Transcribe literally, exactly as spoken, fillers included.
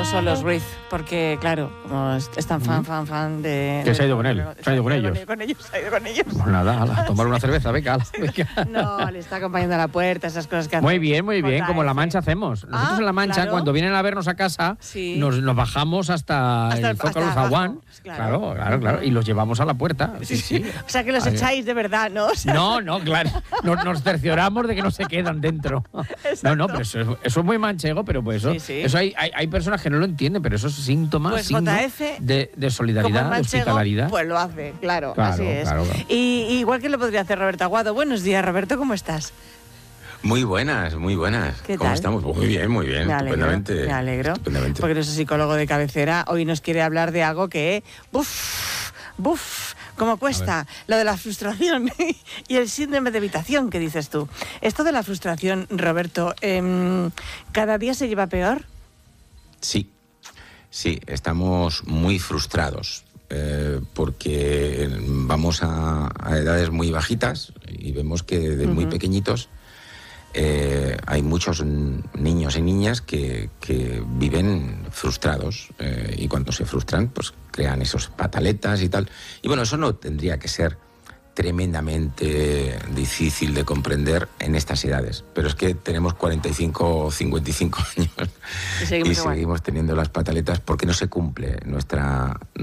solos, Ruiz, porque, claro, como es, es tan fan, fan, fan de... ¿Qué de, se ha ido con él? ¿Se ha ido con ellos? Con ellos, se ha ido con ellos. Pues nada, a tomar una cerveza, venga. venga. No, le está acompañando a la puerta, esas cosas que hace. Muy bien, muy bien, J F. como en La Mancha hacemos. Nosotros Ah, en La Mancha, claro. cuando vienen a vernos a casa, Sí. nos, nos bajamos hasta, Hasta el el- Zócalo hasta Zaguán. abajo, claro. Claro, claro, claro. Y los llevamos a la puerta. Sí, sí. O sea, que los Ahí. echáis de verdad, ¿no? O sea, No, no, claro. Nos, nos cercioramos de que no se quedan dentro. No, no, pero eso, eso es muy manchego, pero pues eso, Sí, sí. eso hay, hay, hay personas que no lo entienden, pero eso es síntoma, Pues signo J F, de, de como solidaridad, el de manchego, hospitalidad. pues lo hace, claro, Claro, así es. claro, claro. Y, y igual que lo podría hacer Roberto Aguado. Buenos días, Roberto, ¿cómo estás? Muy buenas, muy buenas. ¿Qué ¿Cómo tal? estamos? Muy bien, muy bien. Me alegro, estupendamente. me alegro, Estupendamente. porque nuestro psicólogo de cabecera hoy nos quiere hablar de algo que, buf, buf, como cuesta, lo de la frustración y el síndrome de evitación que dices tú. Esto de la frustración, Roberto, eh, ¿cada día se lleva peor? Sí, sí, estamos muy frustrados eh, porque vamos a, a edades muy bajitas y vemos que desde muy Ujú. pequeñitos eh, hay muchos n- niños y niñas que, que viven frustrados eh, y cuando se frustran pues crean esos pataletas y tal. Y bueno, eso no tendría que ser tremendamente difícil de comprender en estas edades. Pero es que tenemos cuarenta y cinco o cincuenta y cinco años Y seguimos y igual. seguimos teniendo las pataletas porque no se cumple nuestra